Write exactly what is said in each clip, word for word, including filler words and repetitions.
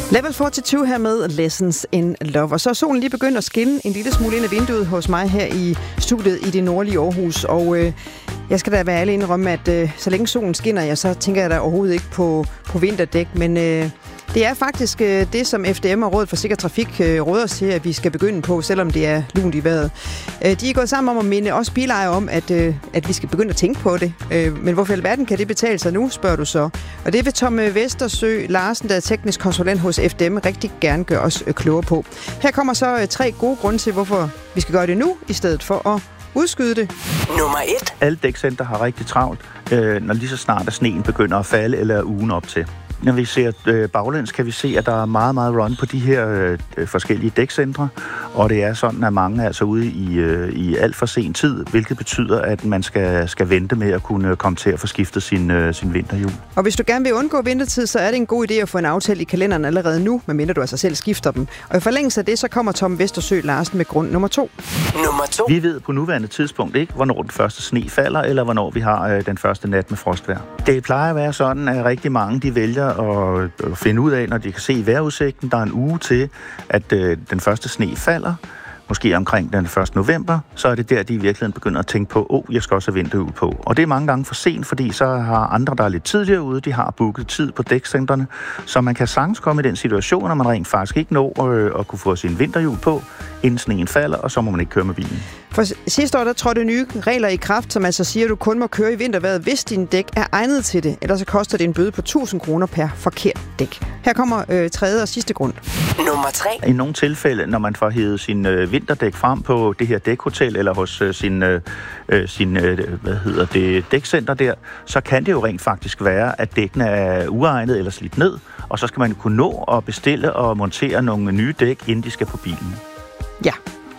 Level fireogtyve her med Lessons in Love. Og så er solen lige begyndt at skinne en lille smule ind af vinduet hos mig her i studiet i det nordlige Aarhus. Og øh, jeg skal da være ærlig indrømme, at øh, så længe solen skinner, ja, så tænker jeg da overhovedet ikke på, på vinterdæk. Men øh, det er faktisk øh, det, som F D M og Rådet for Sikker Trafik øh, råder os til, at vi skal begynde på, selvom det er lunt i vejret. Øh, de er gået sammen om at minde os bilejere om, at, øh, at vi skal begynde at tænke på det. Øh, men hvorfor i alverden kan det betale sig nu, spørger du så. Og det vil Tom Vestersø Larsen, der er teknisk konsulent hos F D M, rigtig gerne gøre os øh, klogere på. Her kommer så øh, tre gode grunde til, hvorfor vi skal gøre det nu, i stedet for at udskyde det. Nummer et. Alle dækcenter har rigtig travlt, øh, når lige så snart at sneen begynder at falde, eller ugen op til. Når vi ser øh, baglæns, kan vi se, at der er meget, meget run på de her øh, forskellige dækcentre, og det er sådan, at mange er altså ude i, øh, i alt for sen tid, hvilket betyder, at man skal, skal vente med at kunne komme til at få skiftet sin, øh, sin vinterhjul. Og hvis du gerne vil undgå vintertid, så er det en god idé at få en aftale i kalenderen allerede nu, medmindre du altså selv skifter dem. Og i forlængelse af det, så kommer Tom Vestersø Larsen med grund nummer to. Nummer to. Vi ved på nuværende tidspunkt ikke, hvornår den første sne falder, eller hvornår vi har øh, den første nat med frostvejr. Det plejer at være sådan, at rigtig mange de vælger at finde ud af, når de kan se vejrudsigten, der er en uge til, at øh, den første sne falder, måske omkring den første november, så er det der, de i virkeligheden begynder at tænke på, åh, oh, jeg skal også have vinterhjul på. Og det er mange gange for sent, fordi så har andre, der er lidt tidligere ude, de har booket tid på dækcentrene, så man kan sagtens komme i den situation, at man rent faktisk ikke når øh, at kunne få sin vinterhjul på, inden sneen falder, og så må man ikke køre med bilen. For sidste år, der trådte nye regler i kraft, som altså siger, at du kun må køre i vintervejret, hvis din dæk er egnet til det. Ellers så koster det en bøde på tusind kroner per forkert dæk. Her kommer øh, tredje og sidste grund. Nummer tre. I nogle tilfælde, når man får hævet sin øh, vinterdæk frem på det her dækhotel, eller hos øh, sin, øh, sin øh, hvad hedder det, dækcenter der, så kan det jo rent faktisk være, at dækkene er uegnet eller slidt ned, og så skal man kunne nå at bestille og montere nogle nye dæk, inden de skal på bilen. Ja.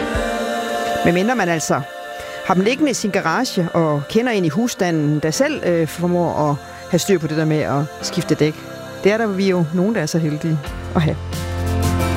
Men mindre man altså har dem liggende i sin garage og kender ind i husstanden, der selv øh, formår at have styr på det der med at skifte dæk. Det er der vi jo nogen, der er så heldige at have.